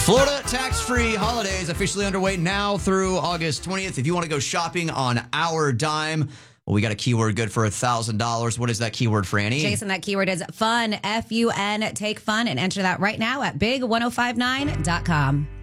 Florida tax-free holidays officially underway now through August 20th. If you want to go shopping on our dime, well, we got a keyword good for $1,000. What is that keyword, Franny? Jason, that keyword is fun, F-U-N. Take fun and enter that right now at big1059.com.